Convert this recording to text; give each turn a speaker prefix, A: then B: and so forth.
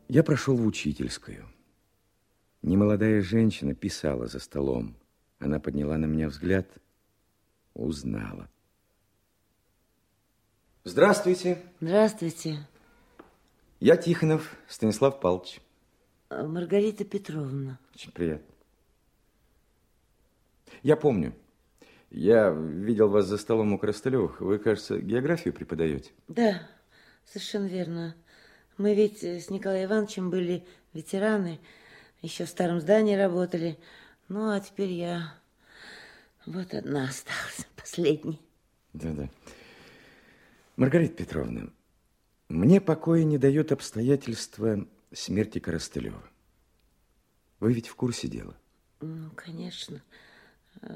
A: Я прошел в учительскую. Немолодая женщина писала за столом. Она подняла на меня взгляд, узнала. Здравствуйте.
B: Здравствуйте.
A: Я Тихонов Станислав Павлович.
B: Маргарита Петровна.
A: Очень приятно. Я помню. Я видел вас за столом у Коростылевых. Вы, кажется, географию преподаете?
B: Да, совершенно верно. Мы ведь с Николаем Ивановичем были ветераны, еще в старом здании работали. Ну, а теперь я вот одна осталась, последняя.
A: Да-да. Маргарита Петровна, мне покоя не дает обстоятельства смерти Коростылева. Вы ведь в курсе дела?
B: Ну, конечно.